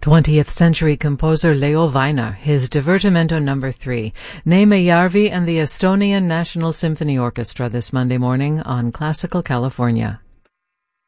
20th century composer Leo Vainár, his Divertimento No. 3, Neeme Järvi and the Estonian National Symphony Orchestra this Monday morning on Classical California.